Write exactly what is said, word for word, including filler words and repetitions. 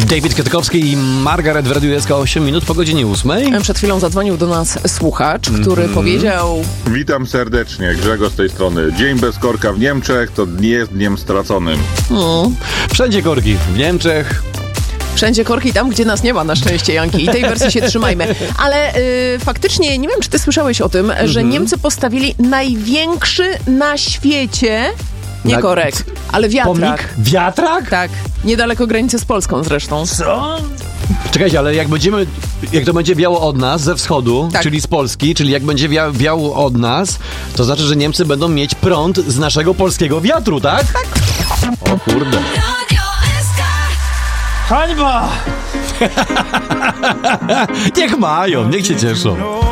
David Kwiatkowski i Margaret w Radiu S K osiem minut po godzinie ósmej. Przed chwilą zadzwonił do nas słuchacz, który mm. powiedział... Witam serdecznie, Grzegorz z tej strony. Dzień bez korka w Niemczech to nie jest dniem straconym. Mm. Wszędzie korki w Niemczech. Wszędzie korki tam, gdzie nas nie ma, na szczęście, Janki. I tej wersji się trzymajmy. Ale y, faktycznie, nie wiem, czy ty słyszałeś o tym, mm-hmm. że Niemcy postawili największy na świecie... Nie na... korek, ale wiatrak. Pomnik? Wiatrak? Tak, niedaleko granicy z Polską zresztą. Co? Czekajcie, ale jak będziemy, jak to będzie wiało od nas ze wschodu, tak. czyli z Polski, czyli jak będzie wia- wiało od nas, to znaczy, że Niemcy będą mieć prąd z naszego polskiego wiatru, tak? Tak. O kurde. Hańba! Niech mają, niech się cieszą.